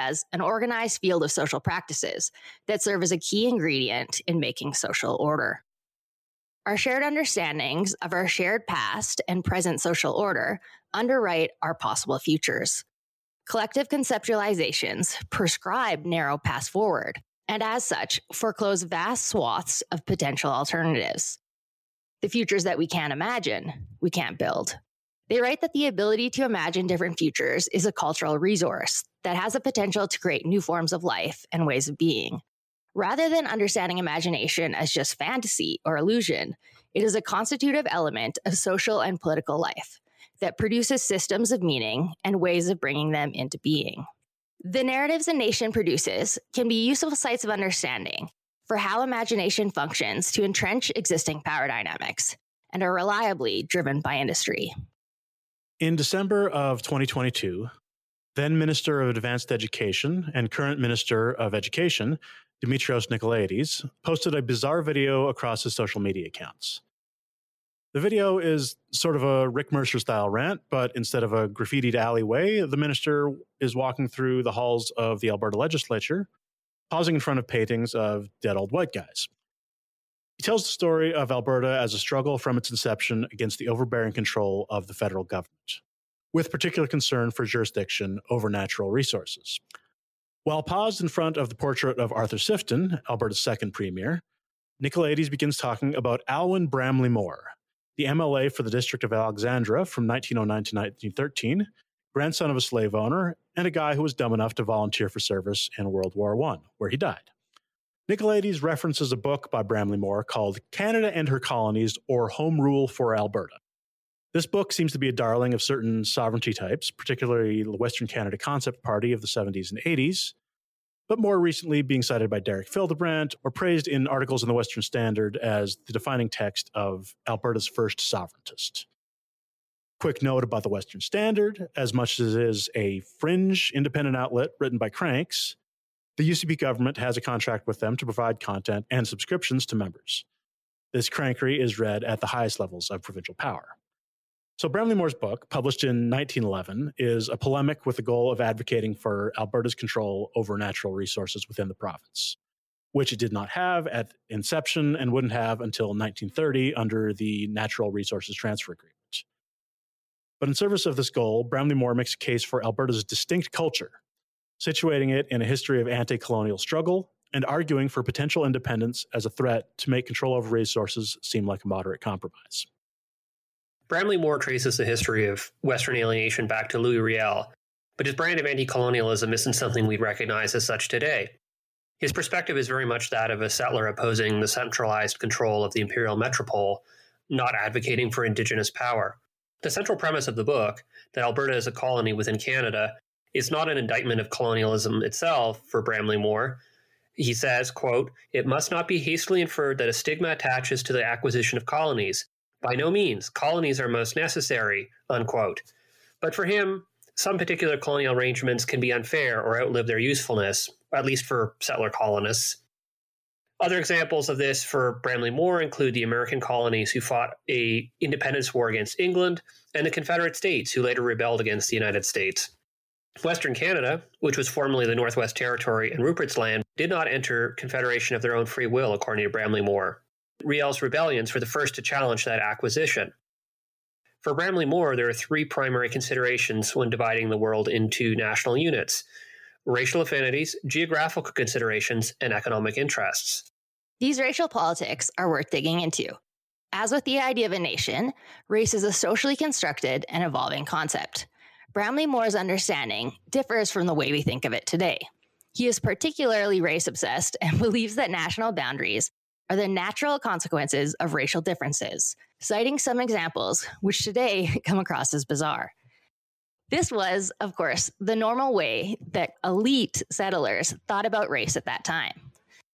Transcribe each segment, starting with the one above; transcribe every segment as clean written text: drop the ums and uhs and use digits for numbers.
as an organized field of social practices that serve as a key ingredient in making social order. Our shared understandings of our shared past and present social order underwrite our possible futures. Collective conceptualizations prescribe narrow paths forward, and as such, foreclose vast swaths of potential alternatives. The futures that we can't imagine, we can't build. They write that the ability to imagine different futures is a cultural resource that has the potential to create new forms of life and ways of being. Rather than understanding imagination as just fantasy or illusion, it is a constitutive element of social and political life that produces systems of meaning and ways of bringing them into being. The narratives a nation produces can be useful sites of understanding for how imagination functions to entrench existing power dynamics and are reliably driven by industry. In December of 2022, then Minister of Advanced Education and current Minister of Education, Dimitrios Nikolaides, posted a bizarre video across his social media accounts. The video is sort of a Rick Mercer-style rant, but instead of a graffitied alleyway, the minister is walking through the halls of the Alberta legislature, pausing in front of paintings of dead old white guys. He tells the story of Alberta as a struggle from its inception against the overbearing control of the federal government, with particular concern for jurisdiction over natural resources. While paused in front of the portrait of Arthur Sifton, Alberta's second premier, Nikolaides begins talking about Alwyn Bramley Moore, the MLA for the District of Alexandra from 1909 to 1913, grandson of a slave owner, and a guy who was dumb enough to volunteer for service in World War I, where he died. Nikolaides references a book by Bramley Moore called Canada and Her Colonies, or Home Rule for Alberta. This book seems to be a darling of certain sovereignty types, particularly the Western Canada Concept Party of the 70s and 80s, but more recently being cited by Derek Fildebrandt or praised in articles in the Western Standard as the defining text of Alberta's first sovereigntist. Quick note about the Western Standard: as much as it is a fringe independent outlet written by cranks, the UCP government has a contract with them to provide content and subscriptions to members. This crankery is read at the highest levels of provincial power. So Bramley Moore's book, published in 1911, is a polemic with the goal of advocating for Alberta's control over natural resources within the province, which it did not have at inception and wouldn't have until 1930 under the Natural Resources Transfer Agreement. But in service of this goal, Bramley Moore makes a case for Alberta's distinct culture, situating it in a history of anti-colonial struggle and arguing for potential independence as a threat to make control over resources seem like a moderate compromise. Bramley Moore traces the history of Western alienation back to Louis Riel, but his brand of anti-colonialism isn't something we'd recognize as such today. His perspective is very much that of a settler opposing the centralized control of the imperial metropole, not advocating for Indigenous power. The central premise of the book, that Alberta is a colony within Canada, is not an indictment of colonialism itself for Bramley Moore. He says, quote, "It must not be hastily inferred that a stigma attaches to the acquisition of colonies. By no means, colonies are most necessary," unquote. But for him, some particular colonial arrangements can be unfair or outlive their usefulness, at least for settler colonists. Other examples of this for Bramley Moore include the American colonies who fought an independence war against England and the Confederate States who later rebelled against the United States. Western Canada, which was formerly the Northwest Territory and Rupert's Land, did not enter Confederation of their own free will, according to Bramley Moore. Riel's rebellions were the first to challenge that acquisition. For Bramley Moore, there are three primary considerations when dividing the world into national units: racial affinities, geographical considerations, and economic interests. These racial politics are worth digging into. As with the idea of a nation, race is a socially constructed and evolving concept. Bramley Moore's understanding differs from the way we think of it today. He is particularly race-obsessed and believes that national boundaries are the natural consequences of racial differences, citing some examples which today come across as bizarre. This was, of course, the normal way that elite settlers thought about race at that time.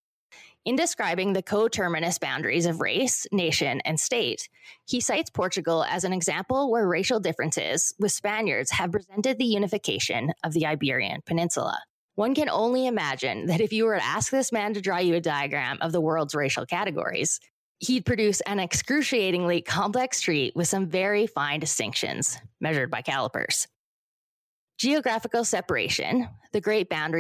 In describing the coterminous boundaries of race, nation, and state, he cites Portugal as an example where racial differences with Spaniards have presented the unification of the Iberian Peninsula. One can only imagine that if you were to ask this man to draw you a diagram of the world's racial categories, he'd produce an excruciatingly complex tree with some very fine distinctions measured by calipers. Geographical separation, the great boundary